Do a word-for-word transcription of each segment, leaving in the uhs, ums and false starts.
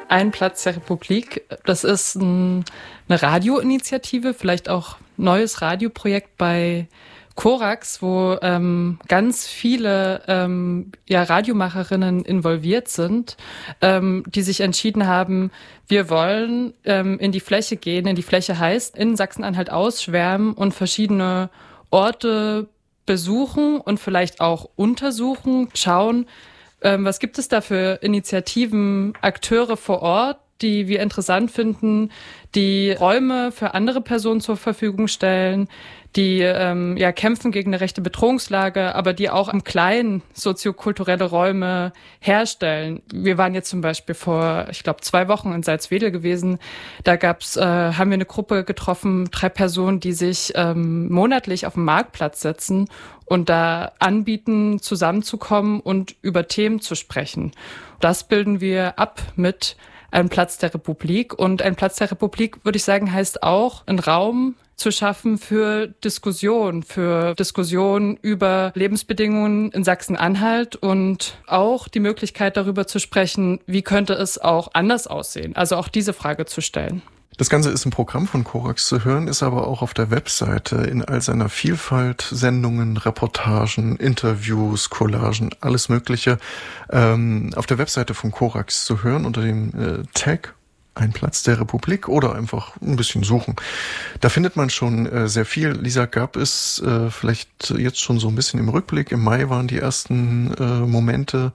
Ein Platz der Republik. Das ist ein, eine Radioinitiative, vielleicht auch neues Radioprojekt bei Korax, wo ähm, ganz viele ähm, ja, Radiomacherinnen involviert sind, ähm, die sich entschieden haben, wir wollen ähm, in die Fläche gehen. In die Fläche heißt, in Sachsen-Anhalt ausschwärmen und verschiedene Orte besuchen und vielleicht auch untersuchen, schauen, ähm, was gibt es da für Initiativen, Akteure vor Ort, die wir interessant finden, die Räume für andere Personen zur Verfügung stellen, die ähm, ja kämpfen gegen eine rechte Bedrohungslage, aber die auch im Kleinen soziokulturelle Räume herstellen. Wir waren jetzt zum Beispiel vor, ich glaube, zwei Wochen in Salzwedel gewesen. Da gab's, äh, haben wir eine Gruppe getroffen, drei Personen, die sich ähm, monatlich auf den Marktplatz setzen und da anbieten, zusammenzukommen und über Themen zu sprechen. Das bilden wir ab mit Ein Platz der Republik. Und ein Platz der Republik, würde ich sagen, heißt auch, einen Raum zu schaffen für Diskussion, für Diskussion über Lebensbedingungen in Sachsen-Anhalt und auch die Möglichkeit darüber zu sprechen, wie könnte es auch anders aussehen. Also auch diese Frage zu stellen. Das Ganze ist im Programm von Korax zu hören, ist aber auch auf der Webseite in all seiner Vielfalt, Sendungen, Reportagen, Interviews, Collagen, alles Mögliche, ähm, auf der Webseite von Korax zu hören unter dem äh, Tag Ein Platz der Republik oder einfach ein bisschen suchen. Da findet man schon äh, sehr viel. Lisa, gab es äh, vielleicht jetzt schon so ein bisschen im Rückblick, im Mai waren die ersten äh, Momente,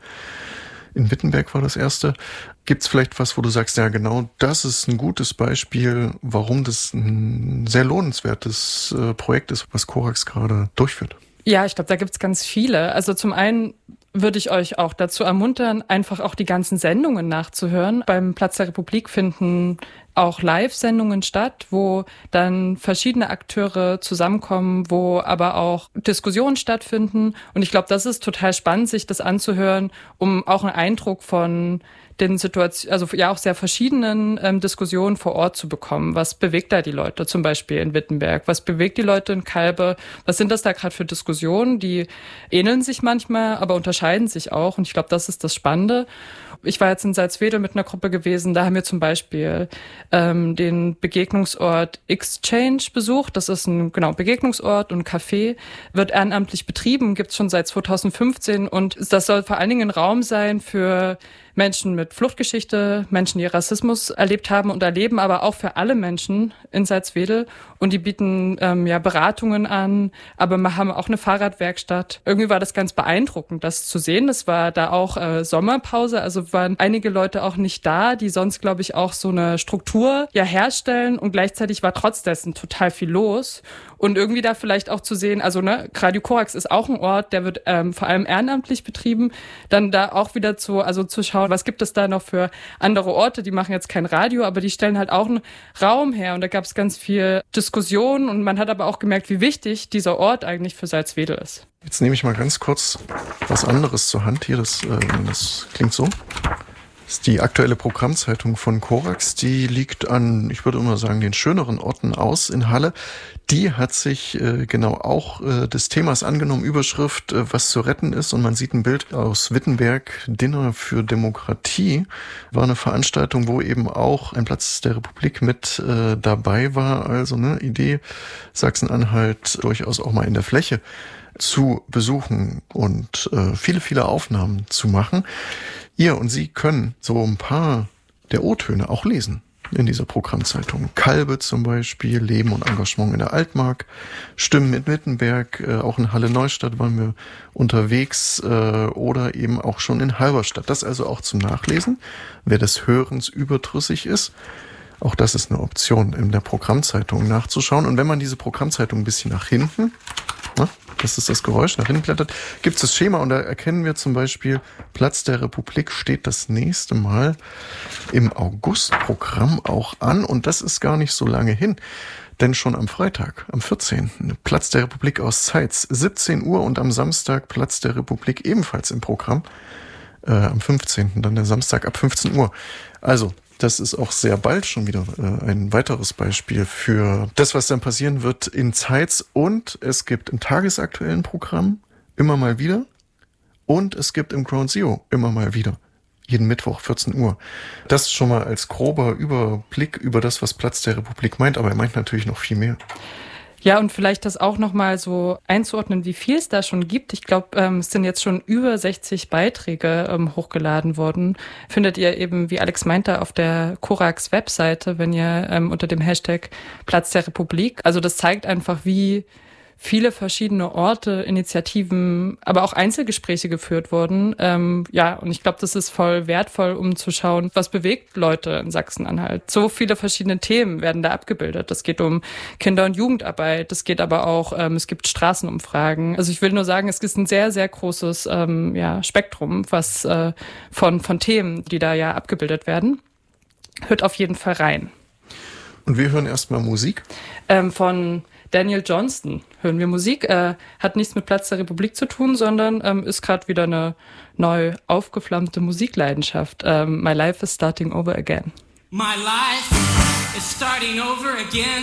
in Wittenberg war das erste. Gibt's vielleicht was, wo du sagst, ja genau, das ist ein gutes Beispiel, warum das ein sehr lohnenswertes äh, Projekt ist, was Korax gerade durchführt? Ja, ich glaube, da gibt's ganz viele. Also zum einen würde ich euch auch dazu ermuntern, einfach auch die ganzen Sendungen nachzuhören. Beim Platz der Republik finden auch Live-Sendungen statt, wo dann verschiedene Akteure zusammenkommen, wo aber auch Diskussionen stattfinden. Und ich glaube, das ist total spannend, sich das anzuhören, um auch einen Eindruck von den Situationen, also ja auch sehr verschiedenen ähm, Diskussionen vor Ort zu bekommen. Was bewegt da die Leute, zum Beispiel in Wittenberg? Was bewegt die Leute in Kalbe? Was sind das da gerade für Diskussionen? Die ähneln sich manchmal, aber unterscheiden sich auch. Und ich glaube, das ist das Spannende. Ich war jetzt in Salzwedel mit einer Gruppe gewesen, da haben wir zum Beispiel ähm, den Begegnungsort Exchange besucht. Das ist ein genau Begegnungsort und Café, wird ehrenamtlich betrieben, gibt's schon seit zweitausendfünfzehn und das soll vor allen Dingen ein Raum sein für Menschen mit Fluchtgeschichte, Menschen, die Rassismus erlebt haben und erleben, aber auch für alle Menschen in Salzwedel. Und die bieten ähm, ja Beratungen an, aber wir haben auch eine Fahrradwerkstatt. Irgendwie war das ganz beeindruckend, das zu sehen. Es war da auch äh, Sommerpause, also waren einige Leute auch nicht da, die sonst, glaube ich, auch so eine Struktur ja herstellen. Und gleichzeitig war trotz dessen total viel los. Und irgendwie da vielleicht auch zu sehen, also ne, Radio Korax ist auch ein Ort, der wird ähm, vor allem ehrenamtlich betrieben. Dann da auch wieder zu, also zu schauen, was gibt es da noch für andere Orte, die machen jetzt kein Radio, aber die stellen halt auch einen Raum her. Und da gab es ganz viel Diskussion und man hat aber auch gemerkt, wie wichtig dieser Ort eigentlich für Salzwedel ist. Jetzt nehme ich mal ganz kurz was anderes zur Hand hier, das, äh, das klingt so. Das ist die aktuelle Programmzeitung von Korax, die liegt an, ich würde immer sagen, den schöneren Orten aus in Halle. Die hat sich äh, genau auch äh, des Themas angenommen, Überschrift, äh, was zu retten ist. Und man sieht ein Bild aus Wittenberg, Dinner für Demokratie. War eine Veranstaltung, wo eben auch ein Platz der Republik mit äh, dabei war. Also ne Idee, Sachsen-Anhalt durchaus auch mal in der Fläche zu besuchen und äh, viele, viele Aufnahmen zu machen. Ihr und Sie können so ein paar der O-Töne auch lesen in dieser Programmzeitung. Kalbe zum Beispiel, Leben und Engagement in der Altmark, Stimmen in Wittenberg, äh, auch in Halle-Neustadt waren wir unterwegs äh, oder eben auch schon in Halberstadt. Das also auch zum Nachlesen, wer des Hörens überdrüssig ist. Auch das ist eine Option, in der Programmzeitung nachzuschauen. Und wenn man diese Programmzeitung ein bisschen nach hinten, na, das ist das Geräusch, nach hinten blättert, gibt es das Schema und da erkennen wir zum Beispiel, Platz der Republik steht das nächste Mal im August-Programm auch an und das ist gar nicht so lange hin. Denn schon am Freitag, am vierzehnten Platz der Republik aus Zeitz, siebzehn Uhr und am Samstag Platz der Republik ebenfalls im Programm. Äh, am fünfzehnten dann der Samstag ab fünfzehn Uhr. Also, das ist auch sehr bald schon wieder äh, ein weiteres Beispiel für das, was dann passieren wird in Zeitz. Und es gibt im tagesaktuellen Programm immer mal wieder und es gibt im Ground Zero immer mal wieder Jeden Mittwoch, vierzehn Uhr. Das schon mal als grober Überblick über das, was Platz der Republik meint, aber er meint natürlich noch viel mehr. Ja, und vielleicht das auch nochmal so einzuordnen, wie viel es da schon gibt. Ich glaube, ähm, es sind jetzt schon über sechzig Beiträge ähm, hochgeladen worden. Findet ihr eben, wie Alex meinte, auf der Korax-Webseite, wenn ihr ähm, unter dem Hashtag Platz der Republik. Also das zeigt einfach, wie viele verschiedene Orte, Initiativen, aber auch Einzelgespräche geführt wurden. Ähm, ja, und ich glaube, das ist voll wertvoll, um zu schauen, was bewegt Leute in Sachsen-Anhalt. So viele verschiedene Themen werden da abgebildet. Es geht um Kinder- und Jugendarbeit, es geht aber auch, ähm, es gibt Straßenumfragen. Also ich will nur sagen, es ist ein sehr, sehr großes ähm, ja, Spektrum was äh, von, von Themen, die da ja abgebildet werden. Hört auf jeden Fall rein. Und wir hören erstmal Musik. Ähm, von Daniel Johnston hören wir Musik. Äh, hat nichts mit Platz der Republik zu tun, sondern ähm, ist gerade wieder eine neu aufgeflammte Musikleidenschaft. Ähm, My life is starting over again. My life is starting over again.